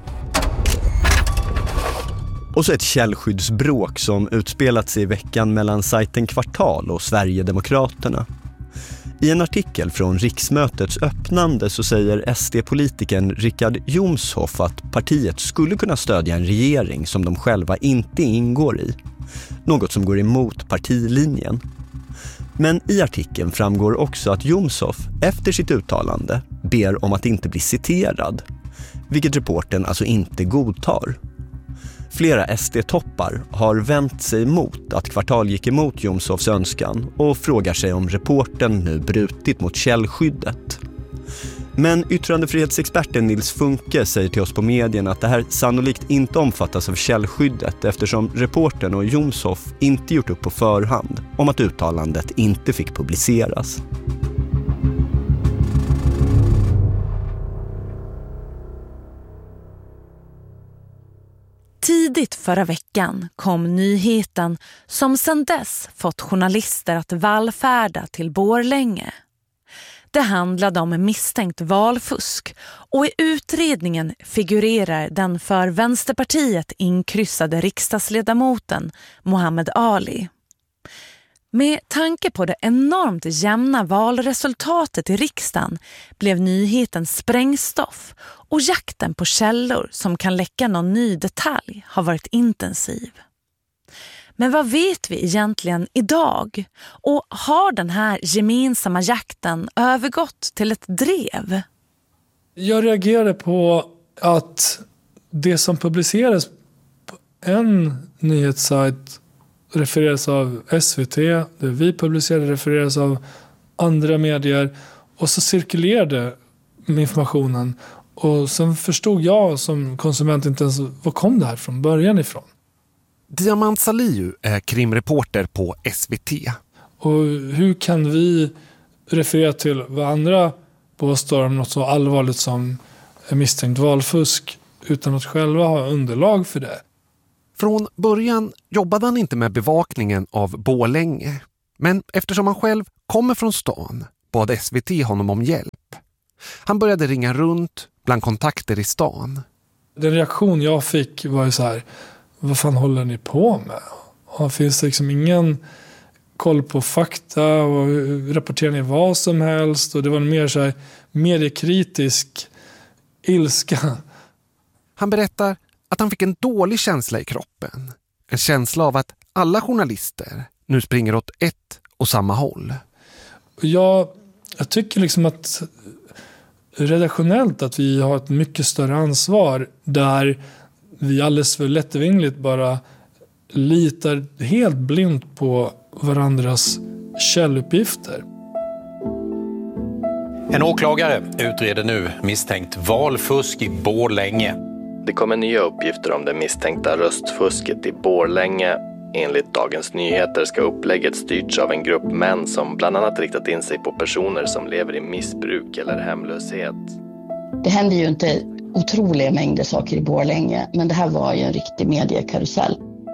Och så ett källskyddsbråk som utspelat sig i veckan mellan sajten Kvartal och Sverigedemokraterna. I en artikel från riksmötets öppnande så säger SD-politikern Richard Jomshof att partiet skulle kunna stödja en regering som de själva inte ingår i. Något som går emot partilinjen. Men i artikeln framgår också att Jomshof efter sitt uttalande ber om att inte bli citerad. Vilket reporten alltså inte godtar. Flera SD-toppar har vänt sig mot att Kvartal gick emot Jomshofs önskan och frågar sig om reporten nu brutit mot källskyddet. Men yttrandefrihetsexperten Nils Funke säger till oss på medien att det här sannolikt inte omfattas av källskyddet eftersom reporten och Jomshof inte gjort upp på förhand om att uttalandet inte fick publiceras. Tidigt förra veckan kom nyheten som sedan dess fått journalister att vallfärda till Borlänge. Det handlade om misstänkt valfusk och i utredningen figurerar den för Vänsterpartiet inkryssade riksdagsledamoten Mohammed Ali. Med tanke på det enormt jämna valresultatet i riksdagen blev nyheten sprängstoff och jakten på källor som kan läcka någon ny detalj har varit intensiv. Men vad vet vi egentligen idag? Och har den här gemensamma jakten övergått till ett drev? Jag reagerade på att det som publicerades på en nyhetssajt refereras av SVT, det vi publicerade refereras av andra medier, och så cirkulerade med informationen. Och sen förstod jag som konsument inte ens var kom det här från början ifrån. Diamant Salihu är krimreporter på SVT. Och hur kan vi referera till vad andra påstår om något så allvarligt som misstänkt valfusk utan att själva ha underlag för det? Från början jobbade han inte med bevakningen av Borlänge. Men eftersom han själv kommer från stan bad SVT honom om hjälp. Han började ringa runt bland kontakter i stan. Den reaktion jag fick var ju så här: vad fan håller ni på med? Och finns det liksom ingen koll på fakta och rapporterar ni vad som helst? Och det var mer så här mediekritisk ilska. Han berättar att han fick en dålig känsla i kroppen. En känsla av att alla journalister nu springer åt ett och samma håll. Jag tycker liksom att redaktionellt att vi har ett mycket större ansvar där vi alldeles för lättvindigt bara litar helt blint på varandras källuppgifter. En åklagare utreder nu misstänkt valfusk i Borlänge. Det kommer nya uppgifter om det misstänkta röstfusket i Borlänge. Enligt Dagens Nyheter ska upplägget styrts av en grupp män som bland annat riktat in sig på personer som lever i missbruk eller hemlöshet. Det händer ju inte otroliga mängder saker i Borlänge, men det här var ju en riktig mediekarusell.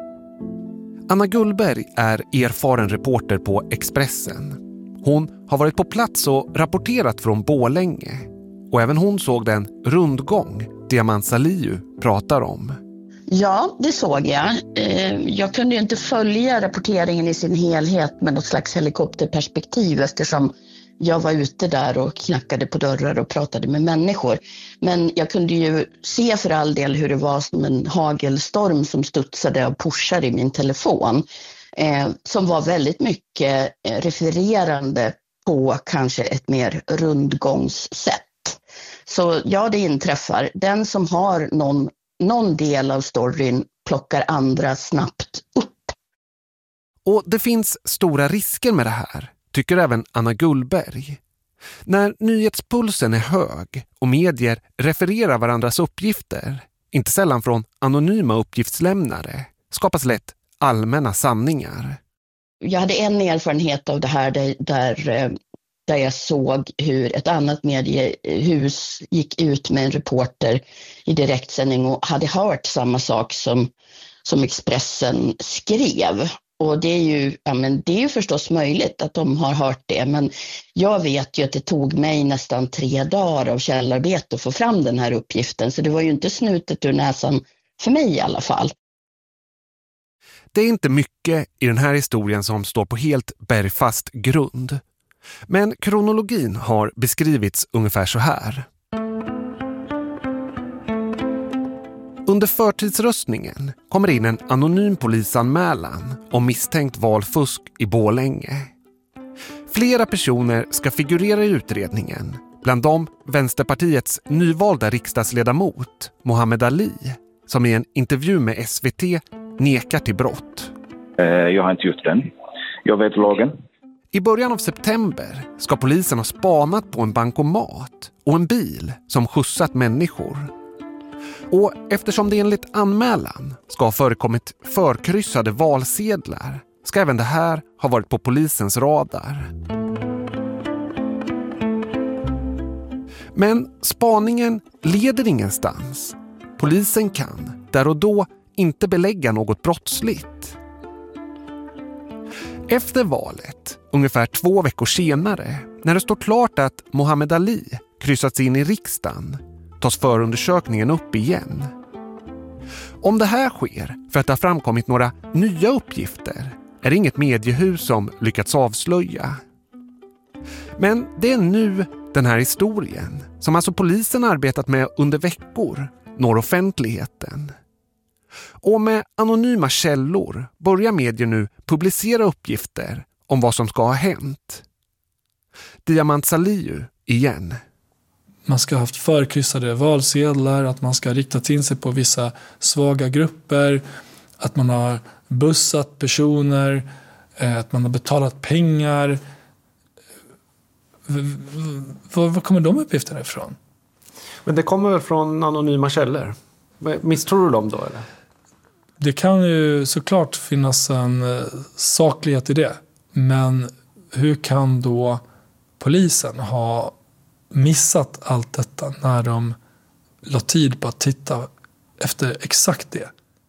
Anna Gullberg är erfaren reporter på Expressen. Hon har varit på plats och rapporterat från Borlänge. Och även hon såg den rundgång Diamant Salihu pratar om. Ja, det såg jag. Jag kunde ju inte följa rapporteringen i sin helhet med något slags helikopterperspektiv eftersom jag var ute där och knackade på dörrar och pratade med människor. Men jag kunde ju se för all del hur det var som en hagelstorm som studsade och pushade i min telefon. Som var väldigt mycket refererande på kanske ett mer rundgångssätt. Så ja, det inträffar. Den som har någon del av storyn plockar andra snabbt upp. Och det finns stora risker med det här, tycker även Anna Gullberg. När nyhetspulsen är hög och medier refererar varandras uppgifter, inte sällan från anonyma uppgiftslämnare, skapas lätt allmänna sanningar. Jag hade en erfarenhet av det här där jag såg hur ett annat mediehus gick ut med en reporter i direktsändning och hade hört samma sak som Expressen skrev. Och det är ju förstås möjligt att de har hört det, men jag vet ju att det tog mig nästan 3 dagar av källarbete att få fram den här uppgiften, så det var ju inte snutet ur näsan för mig i alla fall. Det är inte mycket i den här historien som står på helt bergfast grund. Men kronologin har beskrivits ungefär så här. Under förtidsröstningen kommer in en anonym polisanmälan om misstänkt valfusk i Borlänge. Flera personer ska figurera i utredningen, bland dem Vänsterpartiets nyvalda riksdagsledamot Mohammed Ali, som i en intervju med SVT nekar till brott. Jag har inte gjort den. Jag vet lagen. I början av september ska polisen ha spanat på en bankomat och en bil som skjutsat människor. Och eftersom det enligt anmälan ska ha förekommit förkryssade valsedlar ska även det här ha varit på polisens radar. Men spaningen leder ingenstans. Polisen kan där och då inte belägga något brottsligt. Efter valet, ungefär 2 veckor senare, när det står klart att Mohammed Ali kryssats in i riksdagen, tas förundersökningen upp igen. Om det här sker för att det har framkommit några nya uppgifter är det inget mediehus som lyckats avslöja. Men det är nu den här historien, som alltså polisen arbetat med under veckor, når offentligheten. Och med anonyma källor börjar medier nu publicera uppgifter om vad som ska ha hänt. Diamant Salihu igen. Man ska ha haft förkryssade valsedlar, att man ska ha riktat in sig på vissa svaga grupper, att man har bussat personer, att man har betalat pengar. Var kommer de uppgifterna ifrån? Men det kommer väl från anonyma källor? Misstror du dem då eller? Det kan ju såklart finnas en saklighet i det. Men hur kan då polisen ha missat allt detta när de la tid på att titta efter exakt det?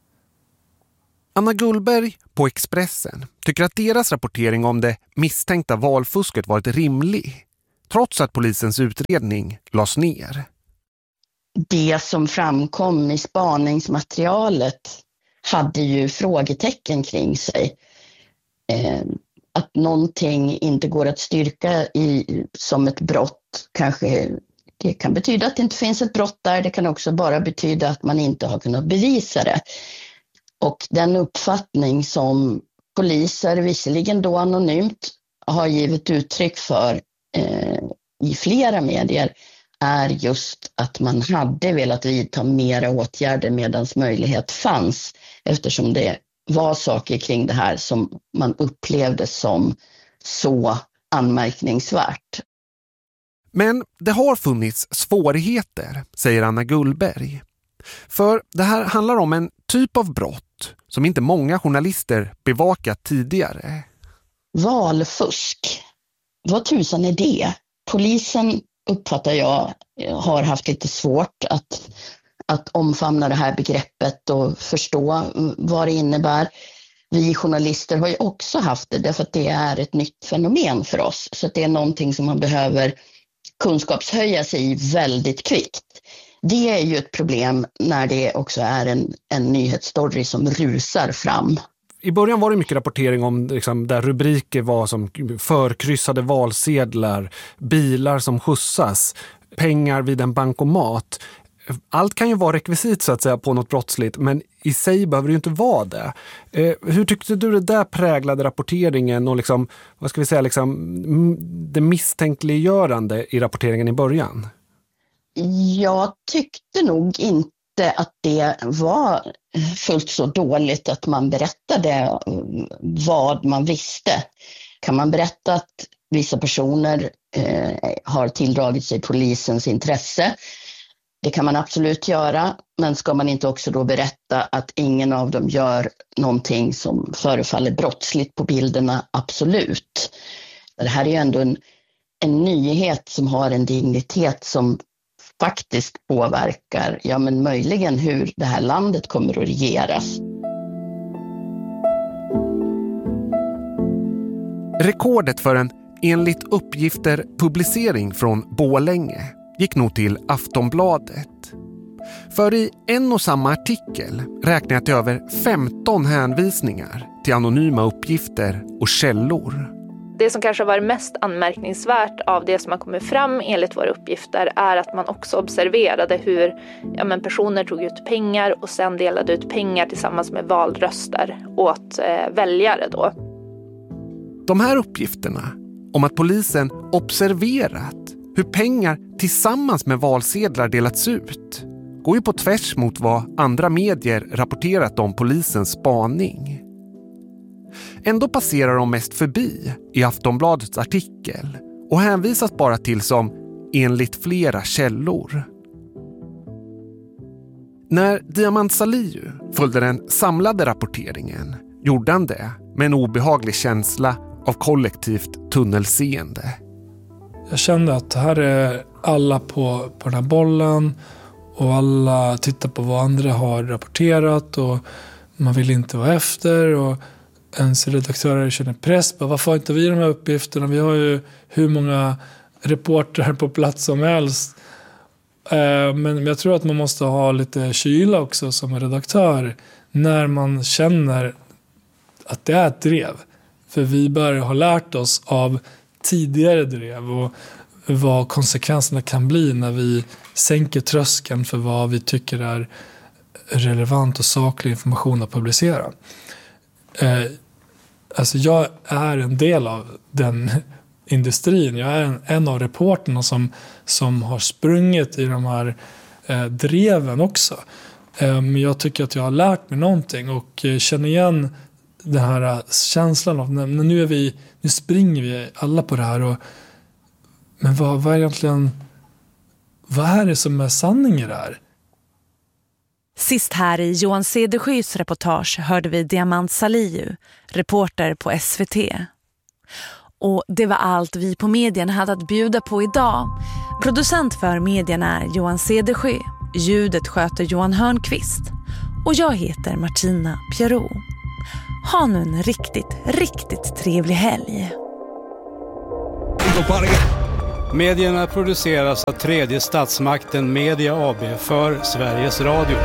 Anna Gullberg på Expressen tycker att deras rapportering om det misstänkta valfusket varit rimlig, trots att polisens utredning lades ner. Det som framkom i spaningsmaterialet hade ju frågetecken kring sig. Att någonting inte går att styrka som ett brott, kanske det kan betyda att det inte finns ett brott där. Det kan också bara betyda att man inte har kunnat bevisa det. Och den uppfattning som poliser, visserligen då anonymt, har givit uttryck för i flera medier är just att man hade velat vidta mera åtgärder medan möjlighet fanns, eftersom det var saker kring det här som man upplevde som så anmärkningsvärt. Men det har funnits svårigheter, säger Anna Gullberg. För det här handlar om en typ av brott som inte många journalister bevakat tidigare. Valfusk. Vad tusan är det? Polisen, uppfattar jag, har haft lite svårt att omfamna det här begreppet och förstå vad det innebär. Vi journalister har ju också haft det därför att det är ett nytt fenomen för oss. Så att det är någonting som man behöver kunskapshöja sig i väldigt kvickt. Det är ju ett problem när det också är en nyhetsstory som rusar fram. I början var det mycket rapportering om liksom, där rubriker var som förkryssade valsedlar, bilar som skjutsas, pengar vid en bankomat. Allt kan ju vara rekvisit så att säga på något brottsligt, men i sig behöver det ju inte vara det. Hur tyckte du det där präglade rapporteringen och liksom, vad ska vi säga, liksom, det misstänkliggörande i rapporteringen i början? Jag tyckte nog inte att det var fullt så dåligt att man berättade vad man visste. Kan man berätta att vissa personer har tilldragit sig polisens intresse? Det kan man absolut göra, men ska man inte också då berätta att ingen av dem gör någonting som förefaller brottsligt på bilderna? Absolut. Det här är ju ändå en nyhet som har en dignitet som faktiskt påverkar, ja men möjligen hur det här landet kommer att regeras. Rekordet för en enligt uppgifter publicering från Borlänge gick nog till Aftonbladet. För i en och samma artikel räknar jag till över 15 hänvisningar till anonyma uppgifter och källor. Det som kanske var mest anmärkningsvärt av det som har kommit fram enligt våra uppgifter är att man också observerade hur personer tog ut pengar och sen delade ut pengar tillsammans med valröster åt väljare då. De här uppgifterna om att polisen observerat hur pengar tillsammans med valsedlar delats ut går ju på tvärs mot vad andra medier rapporterat om polisens spaning. Ändå passerar de mest förbi i Aftonbladets artikel och hänvisas bara till som enligt flera källor. När Diamant Salihu följde den samlade rapporteringen gjorde han det med en obehaglig känsla av kollektivt tunnelseende. Jag kände att här är alla på den här bollen och alla tittar på vad andra har rapporterat och man vill inte vara efter och ens redaktörer känner press på varför har inte vi de här uppgifterna? Vi har ju hur många reportrar på plats som helst. Men jag tror att man måste ha lite kyla också som redaktör när man känner att det är ett drev. För vi bör ha lärt oss av tidigare drev och vad konsekvenserna kan bli när vi sänker tröskeln för vad vi tycker är relevant och saklig information att publicera. Alltså jag är en del av den industrin. Jag är en av reporterna som har sprungit i de här dreven också. Men jag tycker att jag har lärt mig någonting och känner igen den här känslan av nu springer vi alla på det här. Men vad är egentligen, vad är det som är sanning i det här? Sist här i Johan Cedersjys reportage hörde vi Diamant Salihu, reporter på SVT. Och det var allt vi på medien hade att bjuda på idag. Producent för medien är Johan Cedersjö. Ljudet sköter Johan Hörnqvist. Och jag heter Martina Pierrot. Ha nu en riktigt trevlig helg. Medierna produceras av tredje statsmakten Media AB för Sveriges Radio.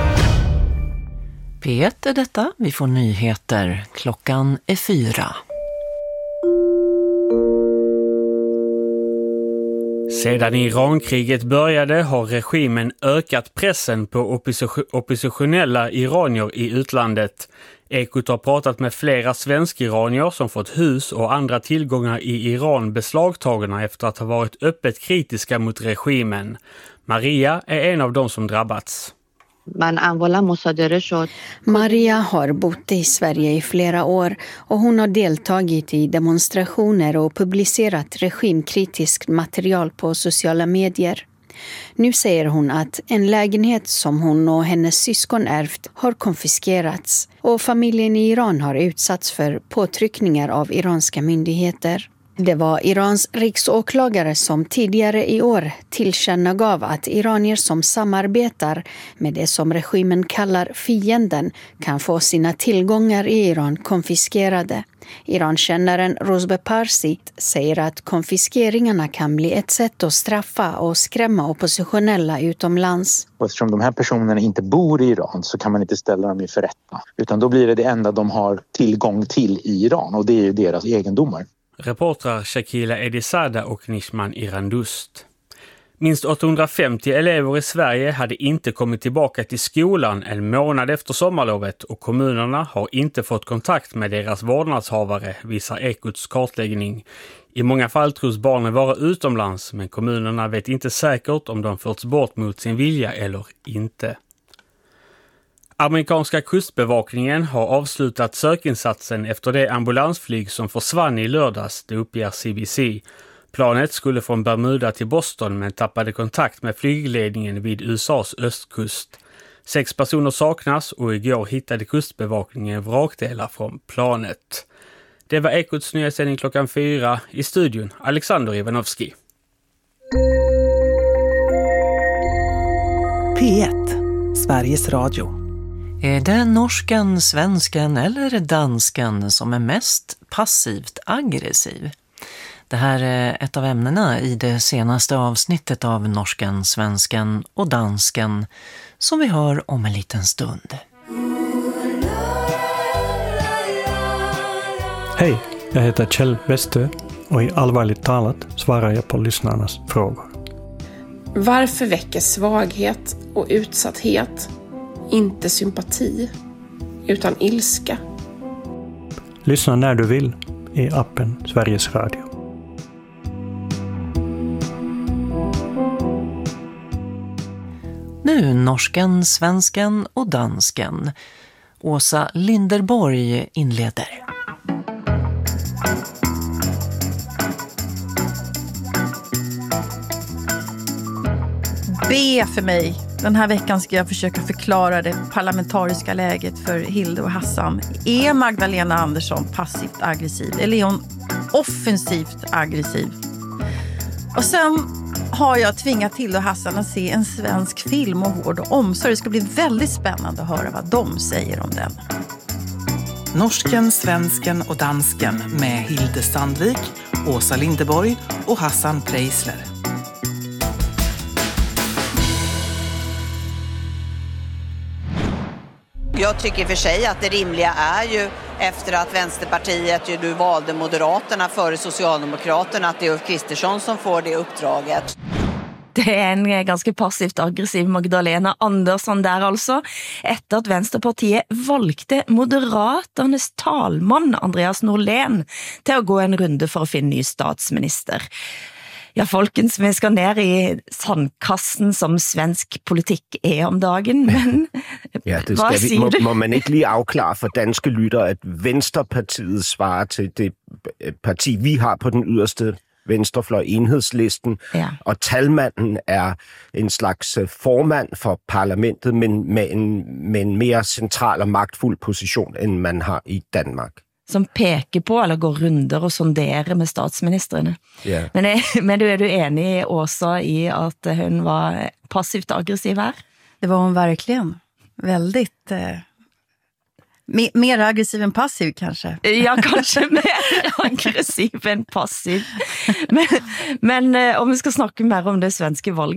P1 är detta. Vi får nyheter. Klockan är 4. Sedan Irankriget började har regimen ökat pressen på oppositionella iranier i utlandet. Ekot har pratat med flera svensk-iranier som fått hus och andra tillgångar i Iran beslagtagna efter att ha varit öppet kritiska mot regimen. Maria är en av dem som drabbats. Maria har bott i Sverige i flera år och hon har deltagit i demonstrationer och publicerat regimkritiskt material på sociala medier. Nu säger hon att en lägenhet som hon och hennes syskon ärvt har konfiskerats och familjen i Iran har utsatts för påtryckningar av iranska myndigheter. Det var Irans riksåklagare som tidigare i år tillkännagav att iranier som samarbetar med det som regimen kallar fienden kan få sina tillgångar i Iran konfiskerade. Irankännaren Rozbe Parsi säger att konfiskeringarna kan bli ett sätt att straffa och skrämma oppositionella utomlands. Och eftersom de här personerna inte bor i Iran så kan man inte ställa dem inför rätta. Utan då blir det enda de har tillgång till i Iran och det är ju deras egendomar. Reportrar Shakila Edisada och Nishman Irandust. Minst 850 elever i Sverige hade inte kommit tillbaka till skolan en månad efter sommarlovet och kommunerna har inte fått kontakt med deras vårdnadshavare, visar Ekots kartläggning. I många fall tros barnen vara utomlands men kommunerna vet inte säkert om de förts bort mot sin vilja eller inte. Amerikanska kustbevakningen har avslutat sökinsatsen efter det ambulansflyg som försvann i lördags, det uppger CBC. Planet skulle från Bermuda till Boston men tappade kontakt med flygledningen vid USAs östkust. 6 personer saknas och igår hittade kustbevakningen vrakdelar från planet. Det var Ekots nyhetssändning klockan 4 i studion. Alexander Ivanovski. P1, Sveriges Radio. Är det norsken, svensken eller dansken som är mest passivt aggressiv? Det här är ett av ämnena i det senaste avsnittet av Norsken, svensken och dansken som vi hör om en liten stund. Hej, jag heter Kjell Westö och i Allvarligt talat svarar jag på lyssnarnas frågor. Varför väcker svaghet och utsatthet inte sympati utan ilska? Lyssna när du vill i appen Sveriges Radio. Nu norsken, svensken och dansken. Åsa Linderborg inleder. Be för mig. Den här veckan ska jag försöka förklara det parlamentariska läget för Hilde och Hassan. Är Magdalena Andersson passivt aggressiv eller är hon offensivt aggressiv? Och sen har jag tvingat Hilde och Hassan att se en svensk film om vård och omsorg. Det ska bli väldigt spännande att höra vad de säger om den. Norsken, svensken och dansken med Hilde Sandvik, Åsa Linderborg och Hassan Preisler. Jag tycker för sig att det rimliga är ju efter att Vänsterpartiet ju nu valde Moderaterna före Socialdemokraterna att det är Ulf Kristersson som får det uppdraget. Det är en ganska passivt aggressiv Magdalena Andersson där alltså. Efter att Vänsterpartiet valgte Moderaternas talman Andreas Norlén till att gå en runde för att finna ny statsminister. Ja, folkens, vi skal ned i sandkassen som svensk politik er om dagen, men ja, det skal vi. Må man ikke lige afklare for danske lyttere, at Venstrepartiet svarer til det parti, vi har på den yderste venstrefløj, Enhedslisten, ja. Og talmanden er en slags formand for parlamentet, men med en mere central og magtfuld position, end man har i Danmark. Som peker på eller går runder og sonderer med statsministrene. Yeah. Men er du enig også i at hun var passivt aggressiv her? Det var hon verkligen. Väldigt... Mer aggressiv än passiv kanske. Ja, kanske mer aggressiv än passiv. Men om vi ska snacka mer om det svenska valget